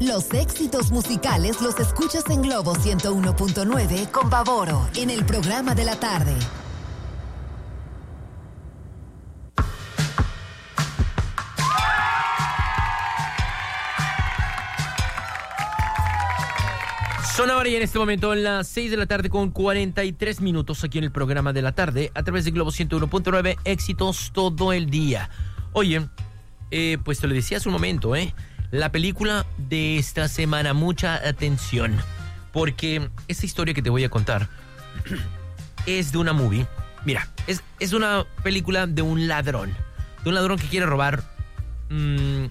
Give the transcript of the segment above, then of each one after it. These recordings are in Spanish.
Los éxitos musicales los escuchas en Globo 101.9 con Pavoro en el programa de la tarde. Son ahora y en este momento las 6 de la tarde con 43 minutos aquí en el programa de la tarde a través de Globo 101.9, éxitos todo el día. Oye, pues te lo decía hace un momento, la película de esta semana, mucha atención, porque esta historia que te voy a contar es de una movie. Mira, es una película de un ladrón que quiere robar, el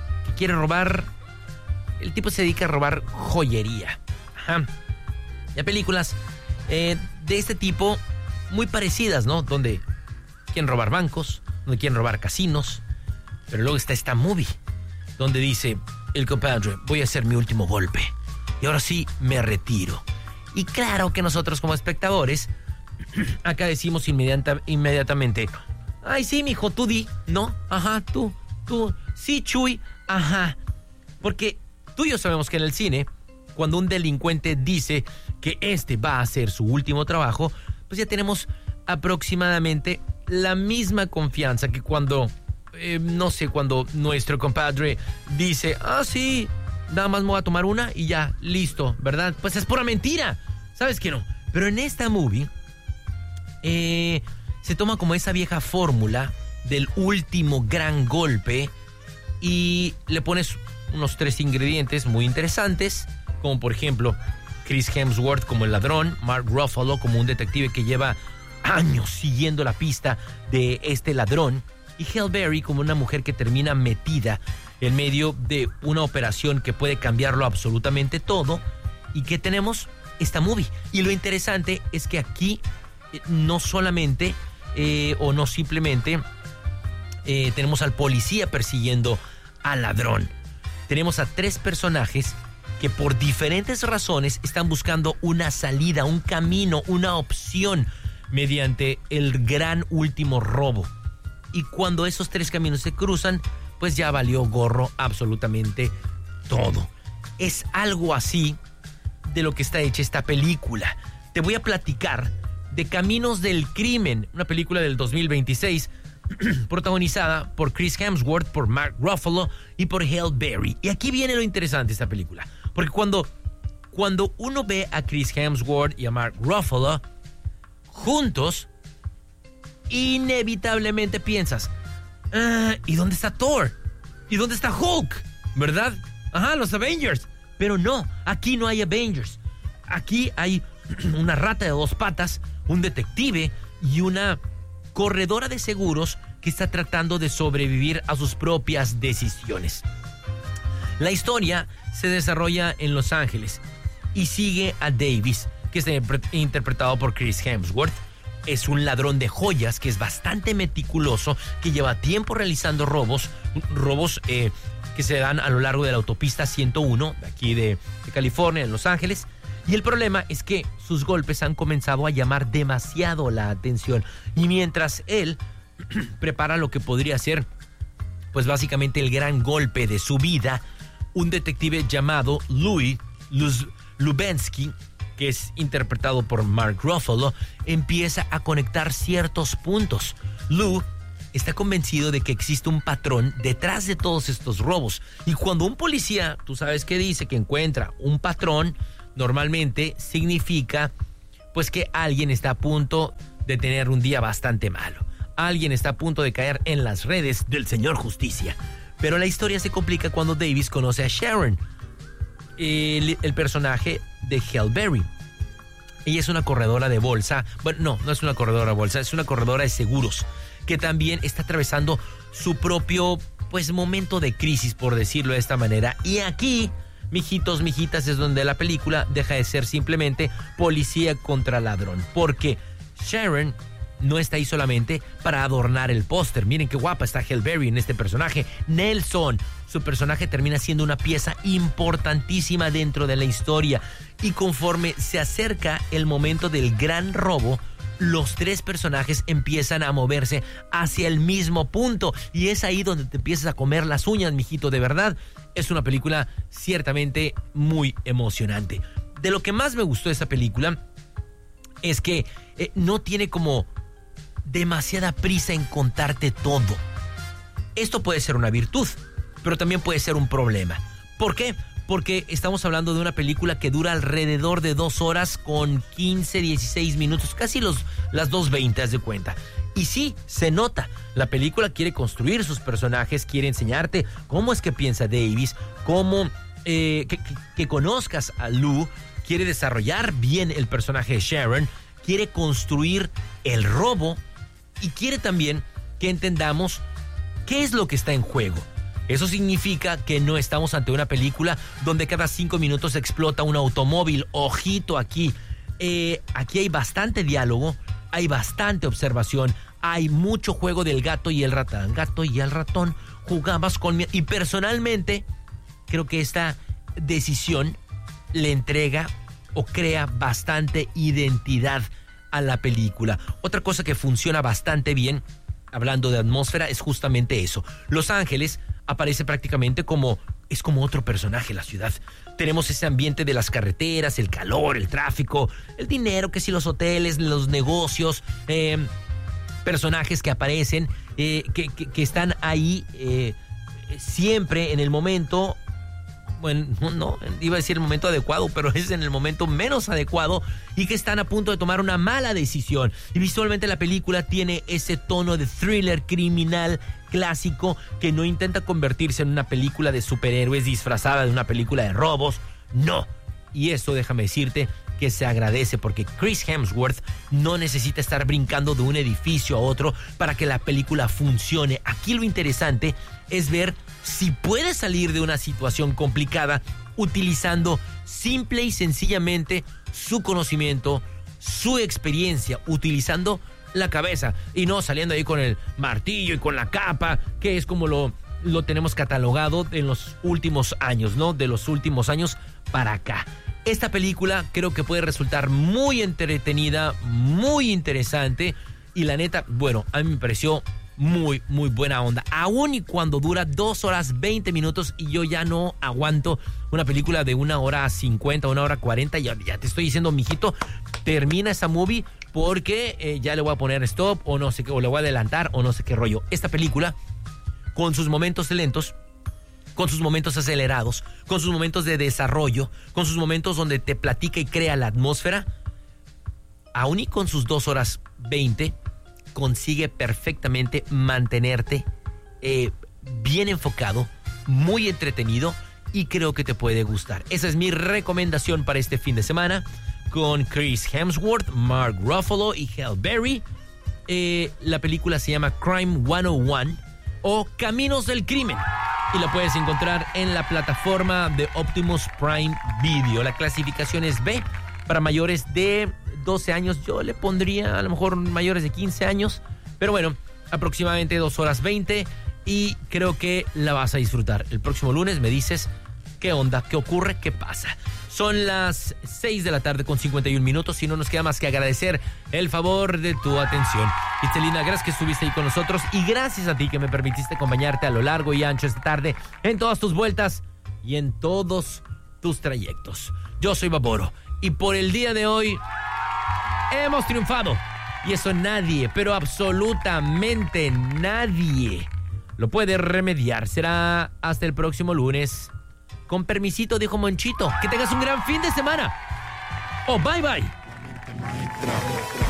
tipo se dedica a robar joyería. Hay películas de este tipo muy parecidas, ¿no? Donde quieren robar bancos, donde quieren robar casinos. Pero luego está esta movie donde dice el compadre, voy a hacer mi último golpe y ahora sí me retiro. Y claro que nosotros como espectadores acá decimos inmediatamente, ay sí, mijo, tú di, ¿no? Ajá, tú, sí, Chuy, ajá. Porque tú y yo sabemos que en el cine, cuando un delincuente dice que este va a hacer su último trabajo, pues ya tenemos aproximadamente la misma confianza que cuando, cuando nuestro compadre dice, ah, sí, nada más me voy a tomar una y ya, listo, ¿verdad? Pues es pura mentira, ¿sabes que no? Pero en esta movie se toma como esa vieja fórmula del último gran golpe y le pones unos 3 ingredientes muy interesantes, como por ejemplo Chris Hemsworth como el ladrón, Mark Ruffalo como un detective que lleva años siguiendo la pista de este ladrón, y Halle Berry como una mujer que termina metida en medio de una operación que puede cambiarlo absolutamente todo, y que tenemos esta movie. Y lo interesante es que aquí no solamente o no simplemente tenemos al policía persiguiendo al ladrón. Tenemos a 3 personajes que por diferentes razones están buscando una salida, un camino, una opción mediante el gran último robo. Y cuando esos 3 caminos se cruzan, pues ya valió gorro absolutamente todo. Es algo así de lo que está hecha esta película. Te voy a platicar de Caminos del Crimen, una película del 2026 protagonizada por Chris Hemsworth, por Mark Ruffalo y por Halle Berry. Y aquí viene lo interesante de esta película, porque cuando uno ve a Chris Hemsworth y a Mark Ruffalo juntos, inevitablemente piensas, ¿y dónde está Thor? ¿Y dónde está Hulk? ¿Verdad? Ajá, los Avengers. Pero no, aquí no hay Avengers. Aquí hay una rata de 2 patas, un detective y una corredora de seguros que está tratando de sobrevivir a sus propias decisiones. La historia se desarrolla en Los Ángeles y sigue a Davis, que está interpretado por Chris Hemsworth. Es un ladrón de joyas que es bastante meticuloso, que lleva tiempo realizando robos que se dan a lo largo de la autopista 101, de aquí de California, en Los Ángeles. Y el problema es que sus golpes han comenzado a llamar demasiado la atención. Y mientras él prepara lo que podría ser, pues básicamente el gran golpe de su vida, un detective llamado Louis Lubensky, que es interpretado por Mark Ruffalo, empieza a conectar ciertos puntos. Lou está convencido de que existe un patrón detrás de todos estos robos. Y cuando un policía, tú sabes qué dice, que encuentra un patrón, normalmente significa pues que alguien está a punto de tener un día bastante malo. Alguien está a punto de caer en las redes del señor Justicia. Pero la historia se complica cuando Davis conoce a Sharon, el personaje de Halle Berry. Ella es una corredora de bolsa. Bueno, no es una corredora de bolsa, es una corredora de seguros, que también está atravesando su propio pues momento de crisis, por decirlo de esta manera. Y aquí, mijitos, mijitas, es donde la película deja de ser simplemente policía contra ladrón, porque Sharon no está ahí solamente para adornar el póster. Miren qué guapa está Halle Berry en este personaje. Nelson, su personaje termina siendo una pieza importantísima dentro de la historia. Y conforme se acerca el momento del gran robo, los tres personajes empiezan a moverse hacia el mismo punto. Y es ahí donde te empiezas a comer las uñas, mijito, de verdad. Es una película ciertamente muy emocionante. De lo que más me gustó de esta película es que no tiene como demasiada prisa en contarte todo. Esto puede ser una virtud, pero también puede ser un problema. ¿Por qué? Porque estamos hablando de una película que dura alrededor de 2 horas con 15, 16 minutos, casi las 2:20, haz de cuenta. Y sí, se nota. La película quiere construir sus personajes, quiere enseñarte cómo es que piensa Davis, cómo que conozcas a Lou, quiere desarrollar bien el personaje de Sharon, quiere construir el robo y quiere también que entendamos qué es lo que está en juego. Eso significa que no estamos ante una película donde cada 5 minutos explota un automóvil. Ojito aquí. Aquí hay bastante diálogo, hay bastante observación, hay mucho juego del gato y el ratón. Gato y el ratón jugabas con... Y personalmente creo que esta decisión le entrega o crea bastante identidad a la película. Otra cosa que funciona bastante bien, hablando de atmósfera, es justamente eso. Los Ángeles aparece prácticamente como otro personaje la ciudad. Tenemos ese ambiente de las carreteras, el calor, el tráfico, el dinero, que si los hoteles, los negocios, personajes que aparecen, que están ahí siempre en el momento... Bueno, no, iba a decir el momento adecuado, pero es en el momento menos adecuado y que están a punto de tomar una mala decisión. Y visualmente la película tiene ese tono de thriller criminal clásico que no intenta convertirse en una película de superhéroes disfrazada de una película de robos. No. Y eso, déjame decirte, que se agradece porque Chris Hemsworth no necesita estar brincando de un edificio a otro para que la película funcione. Aquí lo interesante es ver si puede salir de una situación complicada utilizando simple y sencillamente su conocimiento, su experiencia, utilizando la cabeza y no saliendo ahí con el martillo y con la capa, que es como lo tenemos catalogado en los últimos años, ¿no? De los últimos años para acá. Esta película creo que puede resultar muy entretenida, muy interesante y la neta, bueno, a mí me pareció muy, muy buena onda. Aún y cuando dura 2 horas 20 minutos y yo ya no aguanto una película de 1 hora 50, 1 hora 40, ya te estoy diciendo, mijito, termina esa movie porque ya le voy a poner stop o no sé qué, o le voy a adelantar o no sé qué rollo. Esta película, con sus momentos lentos, con sus momentos acelerados, con sus momentos de desarrollo, con sus momentos donde te platica y crea la atmósfera, aún y con sus 2 horas 20, consigue perfectamente mantenerte bien enfocado, muy entretenido y creo que te puede gustar. Esa es mi recomendación para este fin de semana con Chris Hemsworth, Mark Ruffalo y Halle Berry. La película se llama Crime 101 o Caminos del Crimen y la puedes encontrar en la plataforma de Optimus Prime Video. La clasificación es B para mayores de 12 años. Yo le pondría a lo mejor mayores de 15 años, pero bueno, aproximadamente 2 horas 20 y creo que la vas a disfrutar. El próximo lunes me dices qué onda, qué ocurre, qué pasa. Son las 6 de la tarde con 51 minutos y no nos queda más que agradecer el favor de tu atención. Itzelina, gracias que estuviste ahí con nosotros y gracias a ti que me permitiste acompañarte a lo largo y ancho esta tarde en todas tus vueltas y en todos tus trayectos. Yo soy Baboro y por el día de hoy hemos triunfado y eso nadie, pero absolutamente nadie lo puede remediar. Será hasta el próximo lunes. Con permisito, dijo Monchito. Que tengas un gran fin de semana. Oh, bye bye.